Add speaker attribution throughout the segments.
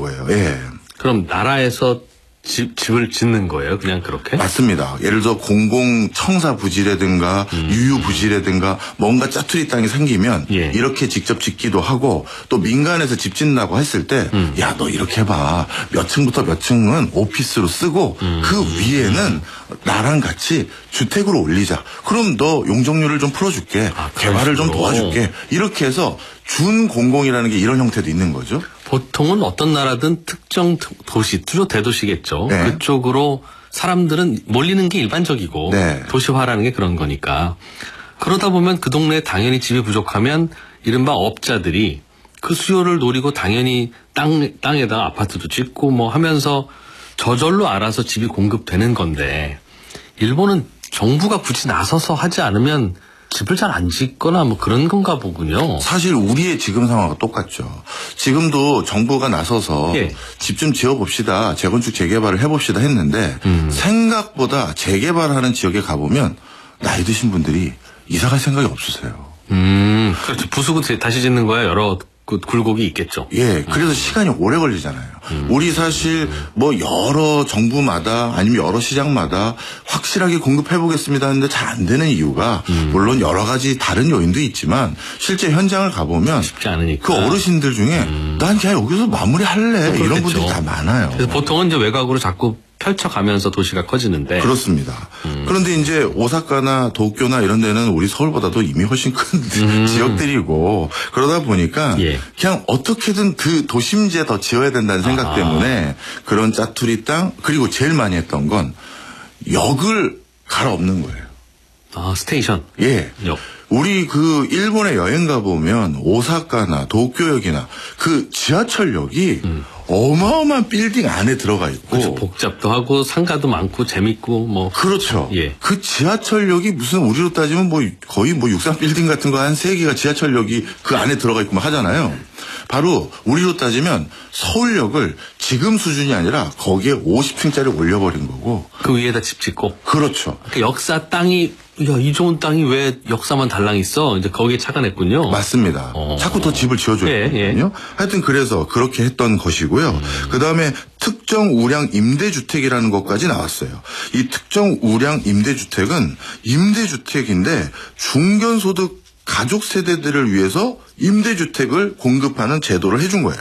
Speaker 1: 거예요. 예.
Speaker 2: 그럼 나라에서 집을 짓는 거예요? 그냥 그렇게?
Speaker 1: 맞습니다. 예를 들어 공공청사 부지라든가 유유 부지라든가 뭔가 짜투리 땅이 생기면
Speaker 2: 예.
Speaker 1: 이렇게 직접 짓기도 하고 또 민간에서 집 짓는다고 했을 때 야, 너 이렇게 해봐. 몇 층부터 몇 층은 오피스로 쓰고 그 위에는 나랑 같이 주택으로 올리자. 그럼 너 용적률을 좀 풀어줄게. 개발을 좀 도와줄게. 이렇게 해서 준공공이라는 게 이런 형태도 있는 거죠.
Speaker 2: 보통은 어떤 나라든 특정 도시, 주로 대도시겠죠.
Speaker 1: 네.
Speaker 2: 그쪽으로 사람들은 몰리는 게 일반적이고
Speaker 1: 네.
Speaker 2: 도시화라는 게 그런 거니까. 그러다 보면 그 동네에 당연히 집이 부족하면 이른바 업자들이 그 수요를 노리고 당연히 땅에다가 아파트도 짓고 뭐 하면서 저절로 알아서 집이 공급되는 건데 일본은 정부가 굳이 나서서 하지 않으면 집을 잘 안 짓거나 뭐 그런 건가 보군요.
Speaker 1: 사실 우리의 지금 상황과 똑같죠. 지금도 정부가 나서서
Speaker 2: 예.
Speaker 1: 집 좀 지어봅시다. 재건축 재개발을 해봅시다 했는데 생각보다 재개발하는 지역에 가보면 나이 드신 분들이 이사 갈 생각이 없으세요.
Speaker 2: 그렇죠. 부수고 다시 짓는 거야 여러 그 굴곡이 있겠죠.
Speaker 1: 예, 그래서 시간이 오래 걸리잖아요. 우리 사실 뭐 여러 정부마다 아니면 여러 시장마다 확실하게 공급해보겠습니다 하는데 잘 안 되는 이유가 물론 여러 가지 다른 요인도 있지만 실제 현장을 가보면
Speaker 2: 쉽지 않으니까.
Speaker 1: 그 어르신들 중에 난 그냥 여기서 마무리할래 이런
Speaker 2: 그렇겠죠.
Speaker 1: 분들이 다 많아요.
Speaker 2: 그래서 보통은 이제 외곽으로 자꾸 펼쳐가면서 도시가 커지는데.
Speaker 1: 그렇습니다. 그런데 이제 오사카나 도쿄나 이런 데는 우리 서울보다도 이미 훨씬 큰 지역들이고 그러다 보니까
Speaker 2: 예.
Speaker 1: 그냥 어떻게든 그 도심지에 더 지어야 된다는 생각 때문에 그런 짜투리 땅 그리고 제일 많이 했던 건 역을 갈아엎는 거예요.
Speaker 2: 아, 스테이션.
Speaker 1: 예.
Speaker 2: 역.
Speaker 1: 우리 그 일본에 여행 가보면 오사카나 도쿄역이나 그 지하철역이 어마어마한 빌딩 안에 들어가 있고.
Speaker 2: 그렇죠. 복잡도 하고 상가도 많고 재밌고 뭐.
Speaker 1: 그렇죠.
Speaker 2: 예.
Speaker 1: 그 지하철역이 무슨 우리로 따지면 뭐 거의 뭐 육상 빌딩 같은 거 한 3개가 지하철역이 그 안에 들어가 있고 막 하잖아요. 바로 우리로 따지면 서울역을 지금 수준이 아니라 거기에 50층짜리 올려버린 거고.
Speaker 2: 그 위에다 집 짓고.
Speaker 1: 그렇죠.
Speaker 2: 그 역사 땅이 야, 이 좋은 땅이 왜 역사만 달랑 있어? 이제 거기에 착안했군요.
Speaker 1: 맞습니다. 자꾸 더 집을 지어줬거든요.
Speaker 2: 예.
Speaker 1: 하여튼 그래서 그렇게 했던 것이고요. 그다음에 특정 우량 임대주택이라는 것까지 나왔어요. 이 특정 우량 임대주택은 임대주택인데 중견소득 가족 세대들을 위해서 임대주택을 공급하는 제도를 해준 거예요.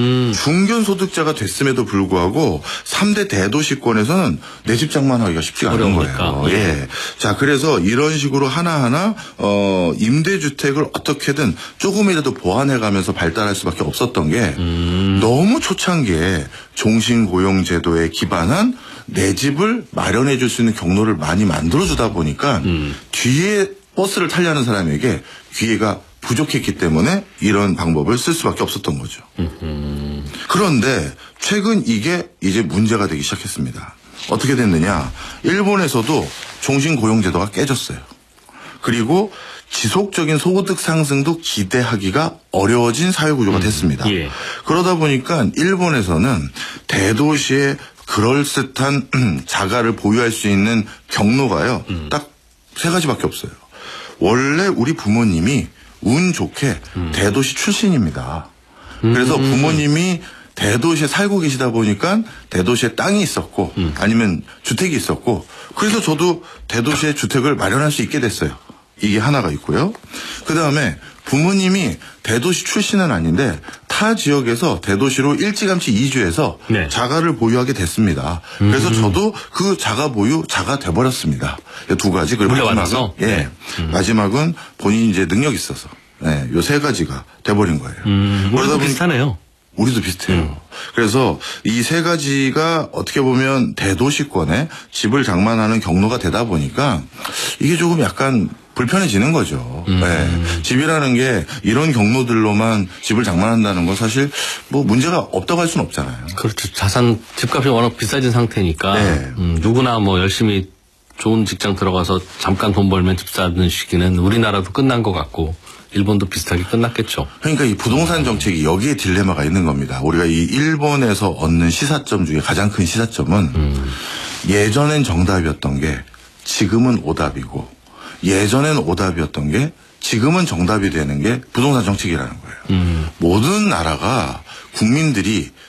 Speaker 1: 중견소득자가 됐음에도 불구하고 3대 대도시권에서는 내 집 장만하기가 쉽지가 않은 거예요. 예. 자, 그래서 이런 식으로 하나하나 임대주택을 어떻게든 조금이라도 보완해가면서 발달할 수밖에 없었던 게 너무 초창기에 종신고용제도에 기반한 내 집을 마련해 줄 수 있는 경로를 많이 만들어주다 보니까 뒤에 버스를 타려는 사람에게 기회가 부족했기 때문에 이런 방법을 쓸 수밖에 없었던 거죠. 그런데 최근 이게 이제 문제가 되기 시작했습니다. 어떻게 됐느냐. 일본에서도 종신고용제도가 깨졌어요. 그리고 지속적인 소득 상승도 기대하기가 어려워진 사회구조가 됐습니다.
Speaker 2: 예.
Speaker 1: 그러다 보니까 일본에서는 대도시에 그럴듯한 자가를 보유할 수 있는 경로가요. 딱 3가지밖에 없어요. 원래 우리 부모님이 운 좋게 대도시 출신입니다. 그래서 부모님이 대도시에 살고 계시다 보니까 대도시에 땅이 있었고 아니면 주택이 있었고 그래서 저도 대도시에 주택을 마련할 수 있게 됐어요. 이게 하나가 있고요. 그다음에 부모님이 대도시 출신은 아닌데 타 지역에서 대도시로 일찌감치 이주해서
Speaker 2: 네.
Speaker 1: 자가를 보유하게 됐습니다. 그래서 저도 그 자가 보유 자가 돼버렸습니다. 2가지. 그리고 마지막은
Speaker 2: 네.
Speaker 1: 마지막은 본인이 이제 능력이 있어서 요 3가지가 돼버린 거예요.
Speaker 2: 우리도 비슷하네요.
Speaker 1: 우리도 비슷해요. 그래서 이 3가지가 어떻게 보면 대도시권에 집을 장만하는 경로가 되다 보니까 이게 조금 약간 불편해지는 거죠. 네. 집이라는 게 이런 경로들로만 집을 장만한다는 건 사실 뭐 문제가 없다고 할 수는 없잖아요.
Speaker 2: 그렇죠. 집값이 워낙 비싸진 상태니까
Speaker 1: 네.
Speaker 2: 누구나 뭐 열심히 좋은 직장 들어가서 잠깐 돈 벌면 집 사는 시기는 우리나라도 끝난 것 같고 일본도 비슷하게 끝났겠죠.
Speaker 1: 그러니까 이 부동산 정책이 여기에 딜레마가 있는 겁니다. 우리가 이 일본에서 얻는 시사점 중에 가장 큰 시사점은 예전엔 정답이었던 게 지금은 오답이고 예전엔 오답이었던 게 지금은 정답이 되는 게 부동산 정책이라는 거예요. 모든 나라가 국민들이